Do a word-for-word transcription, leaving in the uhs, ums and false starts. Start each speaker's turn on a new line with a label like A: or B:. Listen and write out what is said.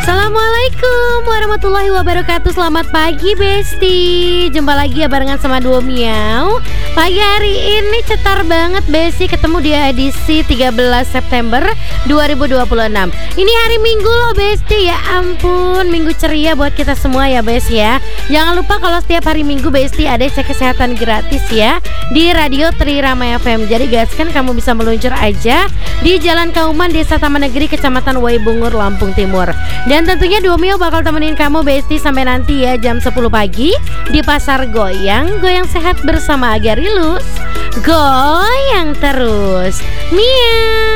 A: Assalamualaikum warahmatullahi wabarakatuh. Selamat pagi Besti. Jumpa lagi ya barengan sama Duo Miau. Pagi hari ini cetar banget Besti, ketemu di edisi tiga belas September dua ribu dua puluh enam. Ini hari Minggu loh Besti. Ya ampun, Minggu ceria buat kita semua ya Besti ya. Jangan lupa kalau setiap hari Minggu Besti ada cek kesehatan gratis ya di Radio Trirama F M. Jadi guys, kan kamu bisa meluncur aja di Jalan Kauman, Desa Taman Negeri, Kecamatan Waibungur, Lampung Timur. Dan tentunya Duo Mio bakal temenin kamu Besti sampai nanti ya jam sepuluh pagi di Pasar Goyang. Goyang sehat bersama Agarilus. Goyang terus Mia.